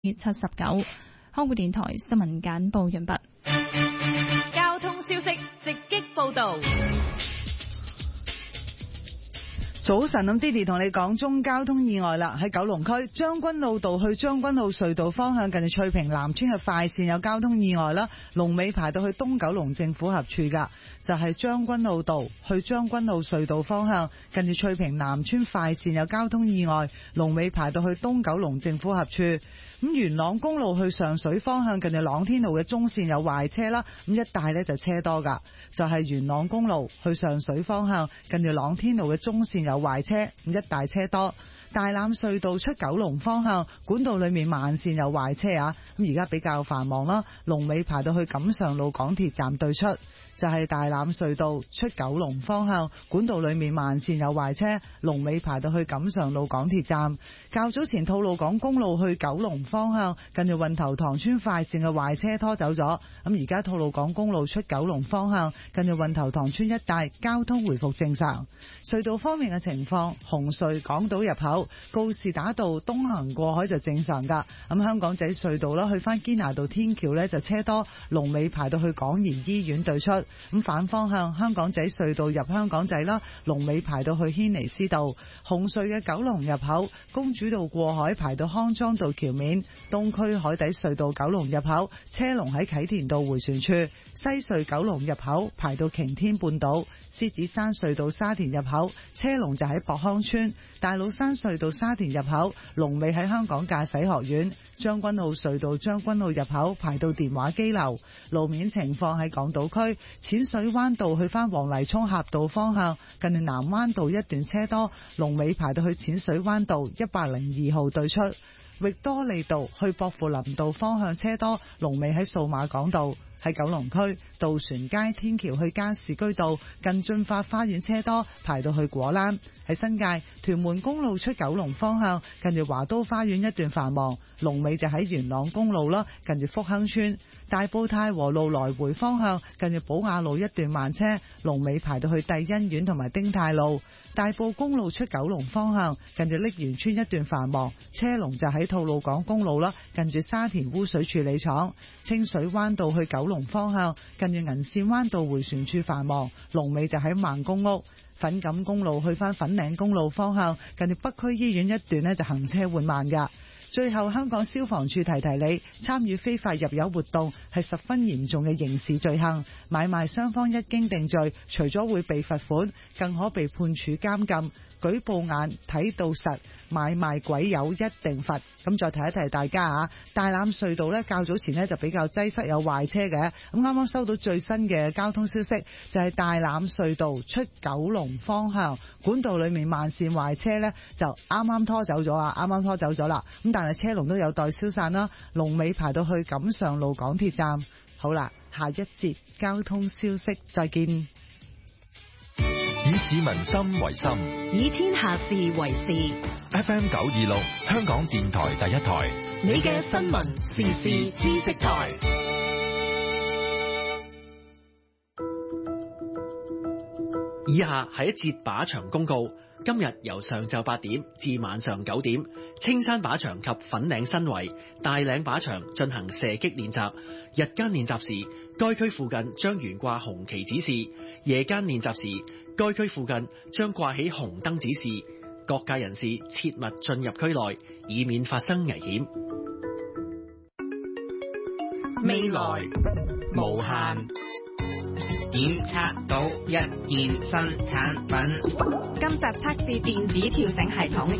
79。香港電台新聞簡報完畢。 交通消息直擊報道。 早晨，咁 Didi 同你講中交通意外啦，喺九龍區將軍澳道去將軍澳隧道方向，近住翠屏南村嘅快線有交通意外啦，龍尾排到去東九龍政府合署噶，就係將軍澳道去將軍澳隧道方向，近住翠屏南村快線有交通意外，龍尾排到去東九龍政府合署。咁元朗公路去上水方向，近住朗天路嘅中線有壞車啦，咁一帶呢就車多噶，就係元朗公路去上水方向，近住朗天路嘅中線有壞車，咁一帶車多。大欖隧道出九龍方向，管道裏面慢線有壞車啊，咁而家比較繁忙啦，龍尾排到去錦上路港鐵站對出。就係大欖隧道出九龍方向，管道裏面慢線有壞車，龍尾排到去錦上路港鐵站。較早前吐露港公路去九龍方向，近住運頭塘村快線嘅壞車拖走咗，咁而家吐露港公路出九龍方向，近住運頭塘村一帶交通回復正常。隧道方面嘅情況，紅隧港島入口告士打道東行過海就正常噶，咁香港仔隧道啦，去翻堅拿道天橋呢就車多，龍尾排到去港怡醫院對出。咁反方向香港仔隧道入香港仔啦，龍尾排到去軒尼詩道。紅隧嘅九龍入口公主道過海排到康莊道橋面，東區海底隧道九龍入口車龍喺啟田道迴旋處，西隧九龍入口排到擎天半島，獅子山隧道沙田入口車龍就喺博康村，大老山隧道沙田入口龍尾喺香港駕駛學院，將軍澳隧道將軍澳入口排到電話機樓。路面情況喺港島區淺水灣道去返黃泥涌峽道方向，近住南灣道一段車多，龍尾排到去淺水灣道102號對出。域多利道去薄扶林道方向車多，龍尾喺數碼港道。喺九龍區渡船街天橋去加士居道近駿發花園車多，排到去果欄。喺新界屯門公路出九龍方向，近住華都花園一段繁忙，龍尾就喺元朗公路啦，近住福亨村。大埔太和路來回方向，近住寶雅路一段慢車，龍尾排到去帝欣苑同埋丁太路。大埔公路出九龍方向，近住瀝源村一段繁忙，車龍就喺吐露港公路啦，近住沙田污水處理廠。清水灣道去九龍方向，近住銀線灣道迴旋處繁忙，龍尾就喺孟公屋。粉錦公路去返粉嶺公路方向，近住北區醫院一段呢就行車緩慢㗎。最後，香港消防處提你，參與非法入油活動係十分嚴重嘅刑事罪行，買賣雙方一經定罪，除咗會被罰款，更可被判處監禁。舉報眼睇到實，買賣鬼友一定罰。咁再提一提大家啊，大欖隧道呢較早前呢就比較擠塞有壞車嘅，咁啱啱收到最新嘅交通消息，就係大欖隧道出九龍方向管道裏面慢線壞車呢就啱啱拖走咗啊，啱啱拖走咗啦，咁但係車龍都有待消散啦，龍尾排到去錦上路港鐵站。好啦，下一節交通消息再見。 以市民心為心， 以天下事為事。 FM 926香港電台第一台， 你嘅新聞時事知識台。 以下係一節靶場公告。今日由上晝8點至晚上9點，青山靶場及粉嶺新圍、大嶺靶場進行射擊練習。日間練習時，該區附近將懸掛紅旗指示；夜間練習時，該區附近將掛起紅燈指示。各界人士切勿進入區內，以免發生危險。 未來無限。 檢測到一件新產品。 今集測試電子跳繩系統。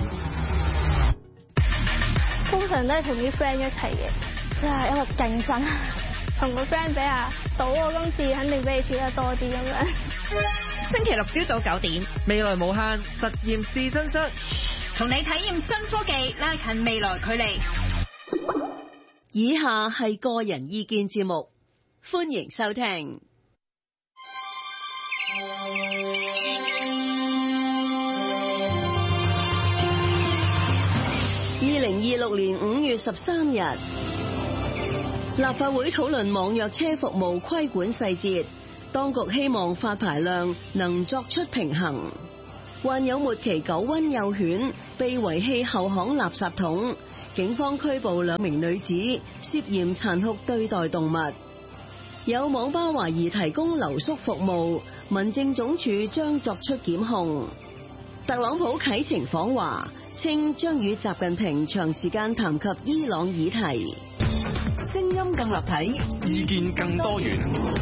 通常都係同啲 friend 一齊嘅，即係一個競爭，同個 friend 比下，賭我今次肯定比你跳得多啲咁樣。 星期六朝早9點， 未來無限實驗試身室， 同你體驗新科技，拉近未來距離。 以下係個人意見節目，歡迎收聽。2026年5月13日，立法會討論網約車服務規管細節，當局希望發牌量能作出平衡。患有末期9瘟幼犬被遺棄後巷垃圾桶， 警方拘捕2名女子，涉嫌殘酷對待動物。有網吧懷疑提供留宿服務，民政總署將作出檢控。特朗普啟程訪華，稱將與習近平長時間談及伊朗議題。聲音更立體， 意見更多元。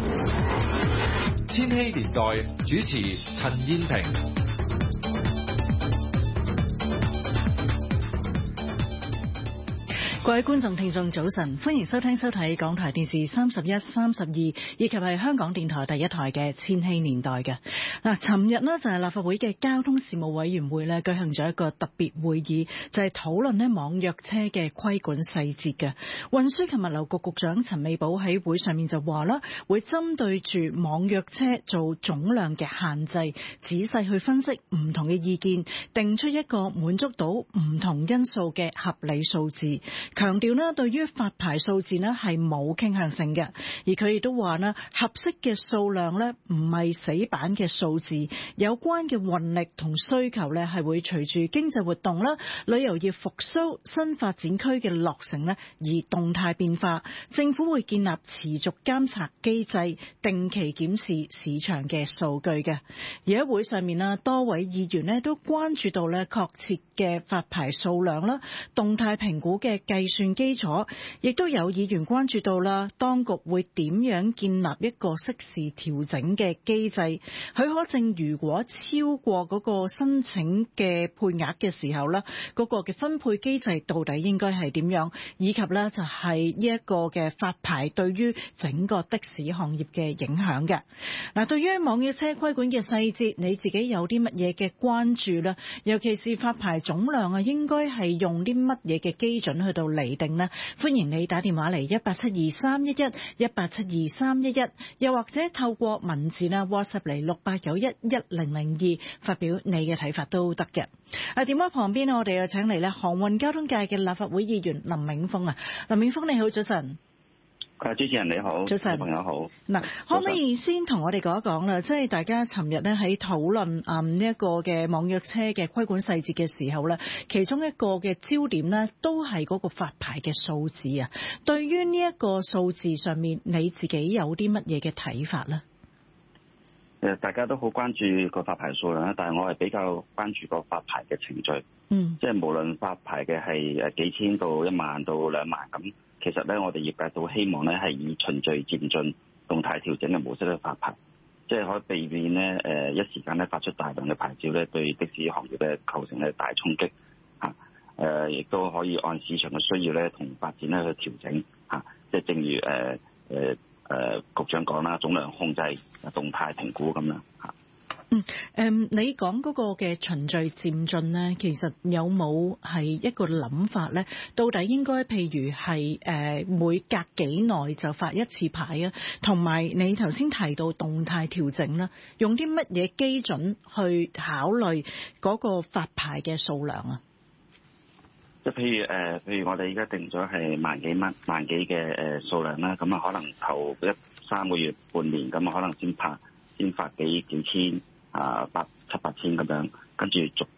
千禧年代主持陳燕萍。 各位觀眾聽眾早晨，歡迎收聽收睇港台電視31、32以及係香港電台第一台嘅千禧年代嘅。嗱，尋日呢就係立法會嘅交通事務委員會呢舉行咗一個特別會議，就係討論呢網約車嘅規管細節嘅。運輸及物流局局長陳美寶喺會上面就話啦，會針對住網約車做總量嘅限制，仔細去分析唔同嘅意見，定出一個滿足到唔同因素嘅合理數字。強調呢，對於發牌數字呢係冇傾向性嘅，而佢亦都話呢，合適嘅數量呢唔係死板嘅數字，有關嘅運力同需求呢係會隨住經濟活動啦、旅遊業復甦、新發展區嘅落成呢而動態變化。政府會建立持續監察機制，定期檢視市場嘅數據嘅。而喺會上面呢，多位議員呢都關注到呢確切嘅發牌數量啦、動態評估嘅計算基礎，亦都有議員關注到啦，當局會點樣建立一個適時調整嘅機制？許可證如果超過嗰個申請嘅配額嘅時候呢，嗰個嘅分配機制到底應該係點樣？以及呢就係呢一個嘅發牌對於整個的士行業嘅影響嘅。嗱，對於網約車規管嘅細節，你自己有啲乜嘢嘅關注呢？尤其是發牌總量啊，應該係用啲乜嘢嘅基準去到釐定呢？歡迎你打電話嚟1872311 1872311，又或者透過文字啦 WhatsApp 嚟68911002發表你嘅睇法都得嘅。電話旁邊我哋又請嚟航運交通界嘅立法會議員林永豐啊，林永豐你好，早晨。 主持人你好，早晨，朋友好。 嗱，可唔可以先同我哋講一講啦？即係大家尋日咧喺討論呢一個嘅網約車嘅規管細節嘅時候咧，其中一個嘅焦點咧都係嗰個發牌嘅數字啊。對於呢一個數字上面，你自己有啲乜嘢嘅睇法咧？ 大家都好關注個發牌數量啦，但係我係比較關注個發牌嘅程序。即係無論發牌嘅係幾千到1萬到2萬咁。其實咧，我哋業界都希望咧係以循序漸進、動態調整嘅模式去發牌，即係可以避免咧一時間咧發出大量嘅牌照咧，對的士行業咧構成咧大衝擊嚇。亦都可以按市場嘅需要咧同發展咧去調整嚇。即係正如局長講啦，總量控制、動態評估咁樣嚇。 你講嗰個嘅循序漸進咧，其實有冇係一個諗法咧？到底應該譬如係每隔幾耐就發一次牌啊？同埋你頭先提到動態調整啦，用啲乜嘢基準去考慮嗰個發牌嘅數量啊？ 即係譬如我哋而家定咗係萬幾嘅數量啦，咁啊可能頭3個月、半年咁啊，可能先發幾千。700-8千咁樣，跟住逐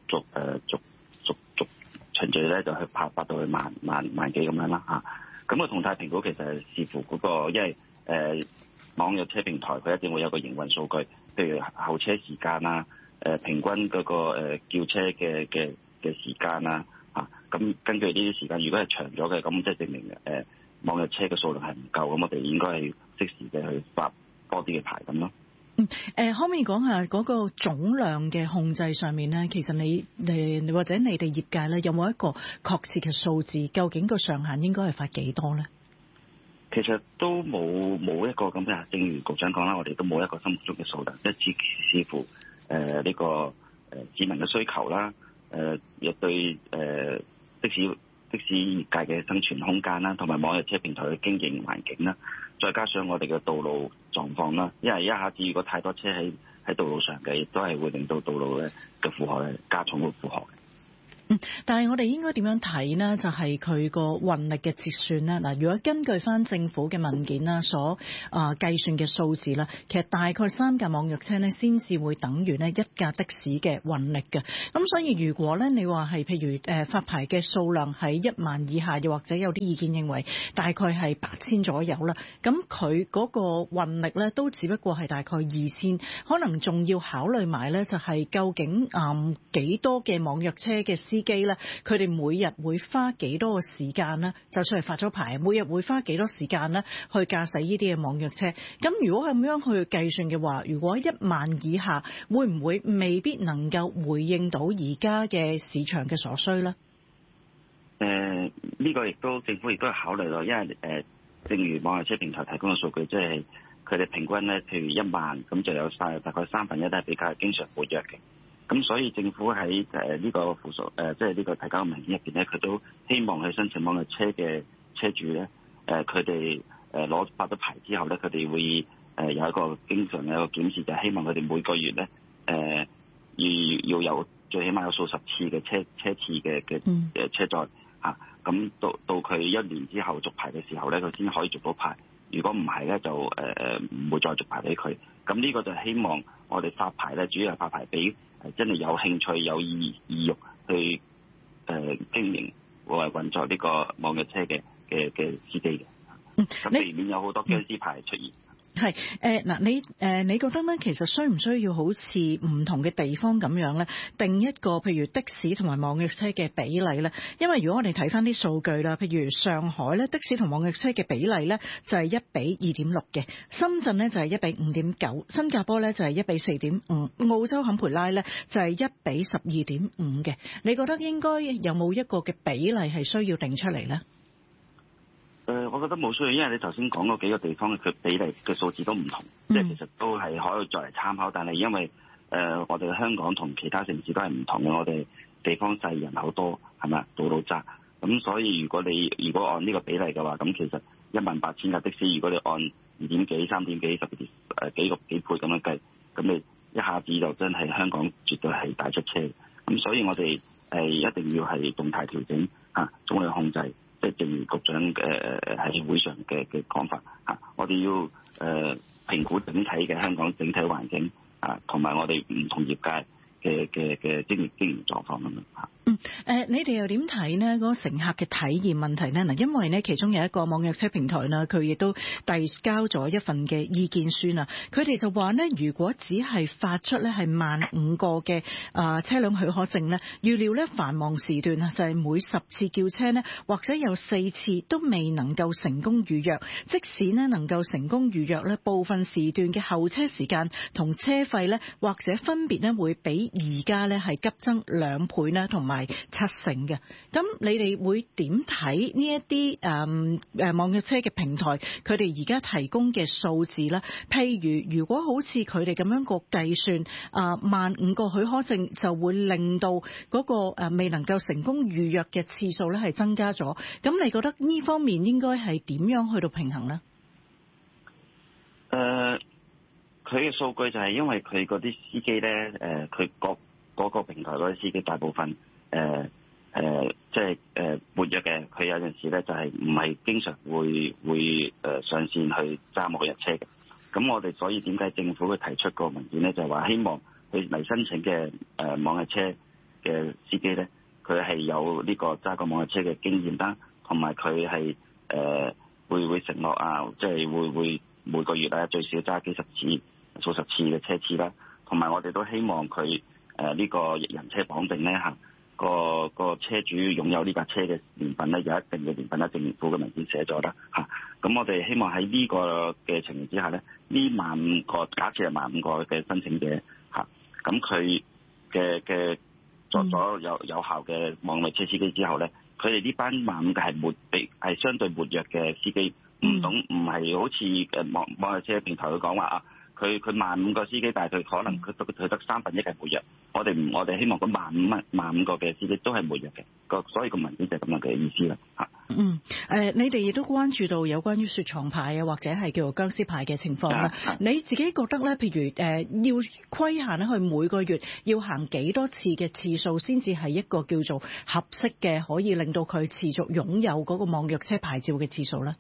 循序咧就去發到去萬幾咁樣啦嚇。咁個動態評估其實係視乎嗰個，因為網約車平台佢一定會有個營運數據，譬如候車時間啊，平均嗰個叫車嘅時間啊嚇。咁根據呢啲時間，如果係長咗嘅，咁即係證明網約車嘅數量係唔夠，咁我哋應該係適時嘅去發多啲嘅牌咁咯。 可唔可以講下嗰個總量嘅控制上面咧？其實你或者你哋業界咧，有冇一個確切嘅數字？究竟個上限應該係發幾多咧？ 其實都冇一個咁嘅，正如局長講啦，我哋都冇一個心目中嘅數量，即係視乎呢個市民嘅需求啦，亦對的士業界嘅生存空間啦，同埋網約車平台嘅經營環境啦，再加上我哋嘅道路狀況啦，因為一下子如果太多車喺道路上嘅，亦都係會令到道路咧嘅負荷加重個負荷嘅。 但係我哋應該點樣睇呢？就係佢個運力嘅折算呢。嗱，如果根據翻政府嘅文件啦，所計算嘅數字啦，其實大概3架網約車呢先至會等於呢1架的士嘅運力嘅。咁所以如果呢，你話係譬如發牌嘅數量喺1萬以下，又或者有啲意見認為大概係8000左右啦，咁佢嗰個運力呢都只不過係大概2000，可能仲要考慮埋呢，就係究竟幾多嘅網約車嘅司機咧，佢哋每日會花幾多個時間咧？就算係發咗牌，每日會花幾多時間咧去駕駛呢啲嘅網約車？咁如果係咁樣去計算嘅話，如果1萬以下，會唔會未必能夠回應到而家嘅市場嘅所需咧？ 呢個亦都政府亦都有考慮咯，因為正如網約車平台提供嘅數據，即係佢哋平均咧，譬如1萬咁就有大概1/3都係比較經常活躍嘅。咁所以政府喺呢個附屬即係呢個提交嘅文件入邊咧，佢都希望去申請網約車嘅車主咧，佢哋發咗牌之後咧，佢哋會有一個經常嘅一個檢視，就係希望佢哋每個月咧要有最起碼有數十次嘅車次嘅車載嚇，咁到佢1年之後續牌嘅時候咧，佢先可以續到牌。如果唔係咧，就唔會再續牌俾佢。咁呢個就希望我哋發牌咧，主要係發牌俾真係有興趣、有意欲去經營或運作呢個網約車嘅司機嘅。咁避免有好多僵屍牌出現。 係嗱，你覺得咧，其實需唔需要好似唔同嘅地方咁樣咧，定一個譬如的士同埋網約車嘅比例咧？因為如果我哋睇翻啲數據啦，譬如上海咧，的士同網約車嘅比例咧就係1比2.6嘅，深圳咧就係1比5.9，新加坡咧就係1比4.5，澳洲坎培拉咧就係1比12.5嘅。你覺得應該有冇一個嘅比例係需要定出嚟咧？ 我覺得冇需要，因為你頭先講嗰幾個地方佢比例嘅數字都唔同，即係其實都係可以作為參考。但係因為我哋香港同其他城市都係唔同嘅，我哋地方細人口多，係咪道路窄，咁所以如果按呢個比例嘅話，咁其實18000架的士，如果你按2點幾、3點幾、10幾倍咁樣計，咁你一下子就真係香港絕對係大出車。咁所以我哋一定要係動態調整總量控制。即係正如局長喺會上嘅講法我哋要評估整體嘅香港整體環境同埋我哋唔同業界嘅經營狀況咁樣你哋又點睇呢？嗰個乘客嘅體驗問題呢？嗱，因為呢其中有一個網約車平台啦，佢亦都遞交咗一份嘅意見書啊。佢哋就話呢，如果只係發出呢係15000個嘅車輛許可證呢，預料呢繁忙時段啊，就係每10次叫車呢，或者有4次都未能夠成功預約。即使呢能夠成功預約呢，部分時段嘅候車時間同車費呢，或者分別呢會比而家呢係急增2倍呢，同埋7成嘅。咁你哋會點睇呢一啲網約車嘅平台佢哋而家提供嘅數字咧？譬如果好似佢哋咁樣個計算，15000個許可證就會令到嗰個未能夠成功預約嘅次數咧係增加咗。咁你覺得呢方面應該係點樣去到平衡咧？ 佢嘅數據就係因為佢嗰啲司機咧，佢嗰個平台嗰啲司機大部分即係活躍嘅，佢有陣時咧就係唔係經常會上線去揸某日車嘅。咁我哋所以點解政府會提出個文件咧，就係話希望佢嚟申請嘅網約車嘅司機咧，佢係有呢個揸過網約車嘅經驗啦，同埋佢係會承諾即係會每個月最少揸幾十次、數十次嘅車次啦，同埋我哋都希望佢呢個人車綁定咧個車主擁有呢架車嘅年份咧有一定嘅年份啦，政府嘅文件寫咗啦咁我哋希望喺呢個嘅情形之下咧，呢15000個假設係15000個嘅申請者咁佢嘅作咗有效嘅網約車司機之後咧，佢哋呢班15000個係相對活躍嘅司機，唔係好似網約車平台佢講話佢15,000個司機，但係佢可能佢得1/3係每日。我哋希望嗰15,000個嘅司機都係每日嘅，所以個文件就係咁樣嘅意思啦嚇。 你哋亦都關注到有關於雪藏牌啊，或者係叫做僵屍牌嘅情況啦。你自己覺得咧，譬如要規限咧，佢每個月要行幾多次嘅次數，先至係一個叫做合適嘅，可以令到佢持續擁有嗰個網約車牌照嘅次數咧？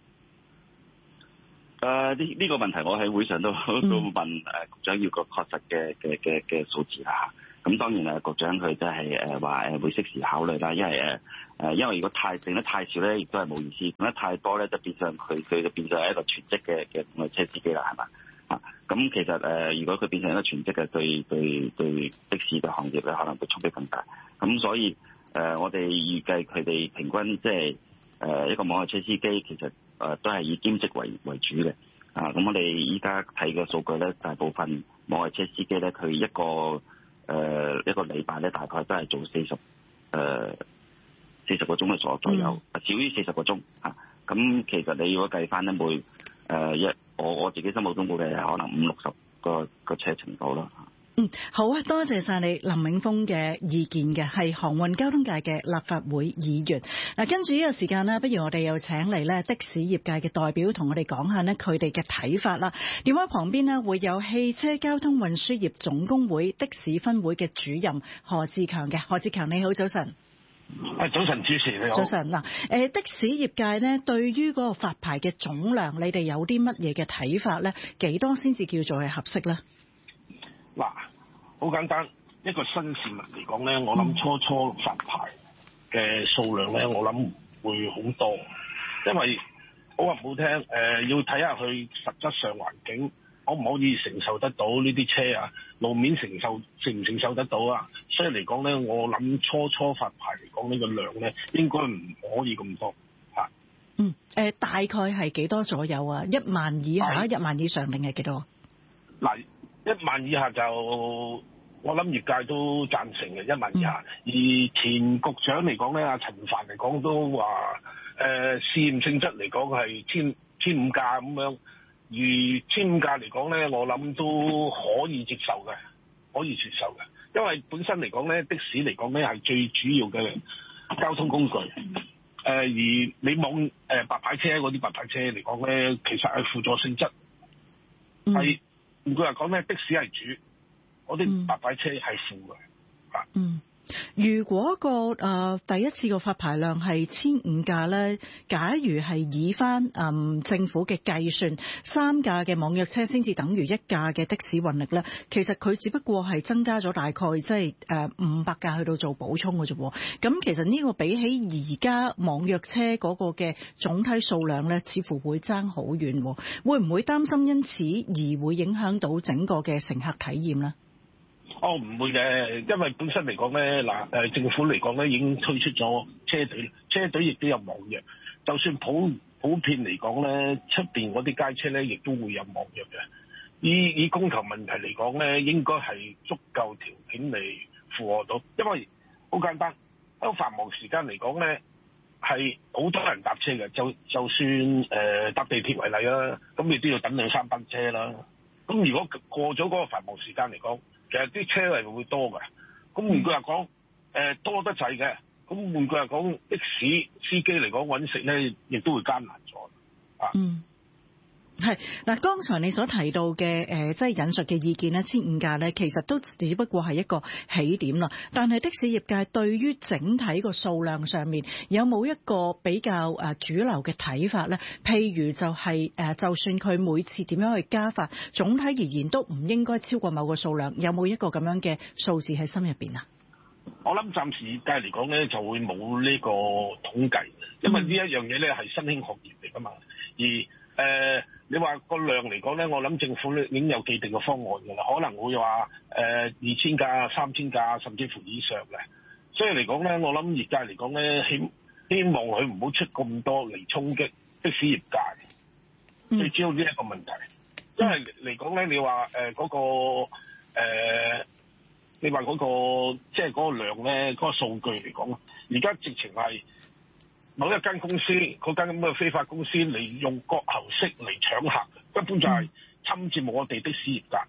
呢個問題我喺會上都問局長要個確實嘅數字啦。咁當然局長佢真係話會適時考慮啦，因為如果定得太少咧，亦都係冇意思；定得太多咧，就變相佢就變相係一個全職嘅網約車司機啦，係嘛？咁其實如果佢變成一個全職嘅，對的士嘅行業咧，可能會衝擊更大。咁所以我哋預計佢哋平均即係一個網約車司機，其實都係以兼職為主嘅。咁我哋依家睇嘅數據咧，大部分網約車司機咧，佢一個禮拜咧，大概都係做40個鐘嘅左右，少於40個鐘。咁其實你如果計翻咧，我自己心目中估計係可能50-60個車程度啦。 好啊，多謝晒你林永豐嘅意見嘅，係航運交通界嘅立法會議員。跟住呢個時間呢，不如我哋又請嚟呢的士業界嘅代表同我哋講下呢佢哋嘅睇法啦。電話旁邊呢會有汽車交通運輸業總工會的士分會嘅主任何志強嘅。何志強你好，早晨。 早晨，主持你好。早晨嗱，的士業界呢對於嗰個發牌嘅總量，你哋有啲乜嘢嘅睇法呢？幾多先至叫做係合適呢？ 嗱，好簡單，一個新市民嚟講咧，我諗初發牌嘅數量咧，我諗會好多，因為好話唔好聽，要睇下佢實質上環境可唔可以承受得到呢啲車啊，路面承唔承受得到啊，所以嚟講咧，我諗初發牌嚟講呢個量咧，應該唔可以咁多嚇。 大概係幾多左右啊？1萬以下、1萬以上定係幾多？ 嗱。1萬以下就我諗業界都贊成嘅，1萬以下。而前局長嚟講咧，阿陳帆嚟講都話試驗性質嚟講係1,500架咁樣，而1,500架嚟講咧，我諗都可以接受嘅，因為本身嚟講咧，的士嚟講咧係最主要嘅交通工具。而你白牌車嗰啲白牌車嚟講咧，其實係輔助性質，係。換句話講咧，的士係主，嗰啲白牌車係副嘅。 如果第一次個發牌量係1,500架咧，假如係以翻政府嘅計算，3架嘅網約車先至等於1架嘅的士運力咧，其實佢只不過係增加咗大概即係500架去到做補充嘅啫。咁其實呢個比起而家網約車嗰個嘅總體數量咧，似乎會爭好遠。會唔會擔心因此而會影響到整個嘅乘客體驗咧？ 唔會嘅，因為本身嚟講咧，政府嚟講咧已經推出咗車隊亦都有網約。就算普遍嚟講咧，出邊嗰啲街車咧，亦都會有網約嘅。以供求問題嚟講咧，應該係足夠條件嚟符合到，因為好簡單，喺繁忙時間嚟講咧，係好多人搭車嘅。就算搭地鐵為例啦，咁你都要等2-3班車啦。咁如果過咗嗰個繁忙時間嚟講，其實啲車係會多嘅，咁換句話講，多得滯嘅，咁換句話講，的士司機嚟講揾食咧，亦都會艱難咗。 係嗱，剛才你所提到嘅即係引述嘅意見咧，1,500架咧，其實都只不過係一個起點啦。但係的士業界對於整體個數量上面有冇一個比較主流嘅睇法咧？譬如就係就算佢每次點樣去加法，總體而言都唔應該超過某個數量。有冇一個咁樣嘅數字喺心入邊啊？ 我諗暫時業界嚟講咧，就會冇呢個統計，因為呢一樣嘢咧係新興行業嚟噶嘛，而你話個量嚟講咧，我諗政府咧已經有既定嘅方案㗎啦，可能會話2,000架、3,000架，甚至乎以上嘅。所以嚟講咧，我諗業界嚟講咧，希望佢唔好出咁多嚟衝擊的士業界。最主要呢一個問題，因為嚟講咧，你話你話嗰個即係嗰個量咧，嗰個數據嚟講，而家直情係某一間公司嗰間咁嘅非法公司嚟用割喉式嚟搶客，根本就係侵佔我哋的士業界，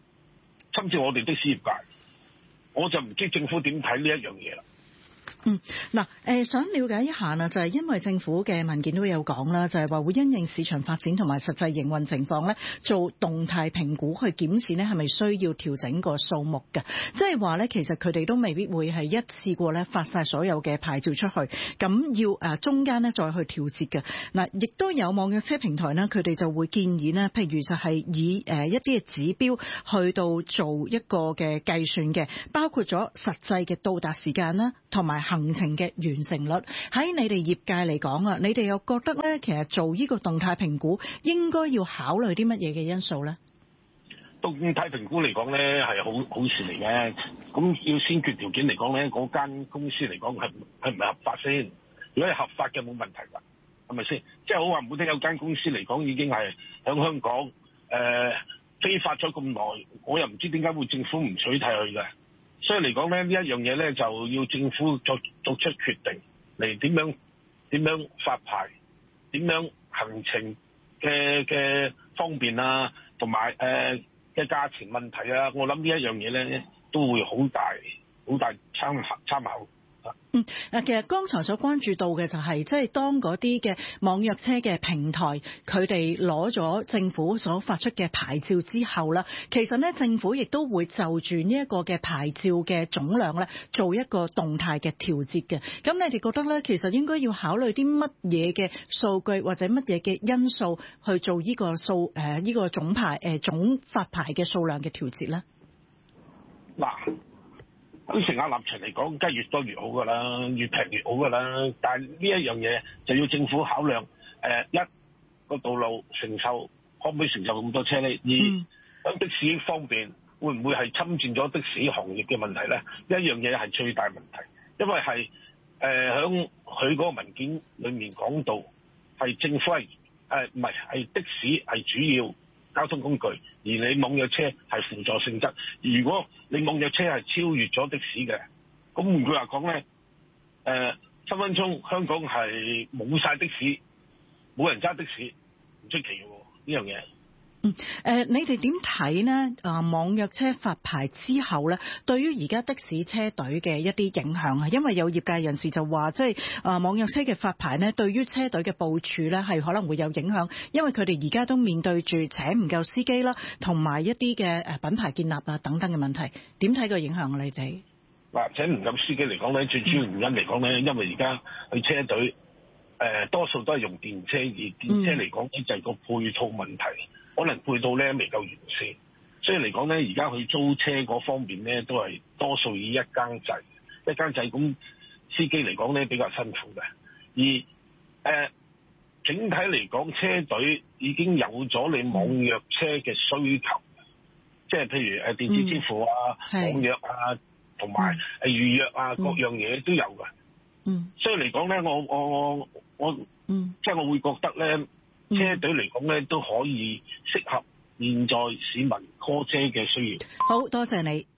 我就唔知政府點睇呢一樣嘢啦。 想了解一下啦，就係因為政府嘅文件都有講啦，就係話會因應市場發展同埋實際營運情況咧，做動態評估去檢視咧係咪需要調整個數目嘅。即係話咧，其實佢哋都未必會係一次過咧發晒所有嘅牌照出去，咁要中間咧再去調節嘅。亦都有網約車平台呢，佢哋就會建議呢，譬如就係以一啲嘅指標去到做一個嘅計算嘅，包括咗實際嘅到達時間啦，同埋行程嘅完成率。喺你哋業界嚟講啊，你哋又覺得咧，其實做呢個動態評估應該要考慮啲乜嘢嘅因素咧？ 動態評估嚟講咧係好事嚟嘅，咁要先決條件嚟講咧，嗰間公司嚟講係唔係合法先？如果係合法嘅冇問題㗎，係咪先？即係好話唔好聽，有間公司嚟講已經係喺香港非法咗咁耐，我又唔知點解會政府唔取締佢嘅。所以嚟講咧，呢一樣嘢咧就要政府作出決定嚟點樣發牌，點樣行程嘅方便啊，同埋嘅價錢問題啊，我諗呢一樣嘢咧都會好大參考。 其實剛才所關注到嘅就係，即係當嗰啲嘅網約車嘅平台，佢哋攞咗政府所發出嘅牌照之後啦，其實呢政府亦都會就住呢一個嘅牌照嘅總量咧，做一個動態嘅調節嘅。咁你哋覺得咧，其實應該要考慮啲乜嘢嘅數據或者乜嘢嘅因素去做呢個呢個總發牌嘅數量嘅調節咧？ 嗱。喺乘客立場嚟講，梗係越多越好㗎啦，越平越好㗎啦。但係呢一樣嘢就要政府考量，一個道路承受可唔可以承受咁多車呢？二喺的士方面會唔會係侵佔咗的士行業嘅問題呢？一樣嘢係最大問題，因為係響佢嗰個文件裡面講到係政府係係的士係主要交通工具，而你網約車係輔助性質。如果你網約車係超越咗的士嘅，咁換句話講咧，分分鐘香港係冇晒的士，冇人揸的士，唔出奇嘅喎呢樣嘢。 你哋點睇呢？網約車發牌之後咧，對於而家的士車隊嘅一啲影響啊，因為有業界人士就話，即係網約車嘅發牌呢，對於車隊嘅部署咧係可能會有影響，因為佢哋而家都面對住請唔夠司機啦，同埋一啲嘅品牌建立啊等等嘅問題，點睇個影響你哋？ 嗱，請唔夠司機嚟講咧，最主要原因嚟講咧，因為而家去車隊多數都係用電車，而電車嚟講咧就係個配套問題。可能配套咧未夠完善，所以嚟講咧，而家去租車嗰方面咧，都係多數以一更制，咁司機嚟講咧比較辛苦嘅。而整體嚟講，車隊已經有咗你網約車嘅需求，即係譬如電子支付啊、網約啊，同埋預約啊，各樣嘢都有嘅。所以嚟講咧，我即係我會覺得咧。車隊嚟講咧都可以適合現在市民 call 車嘅需要。 好多謝你。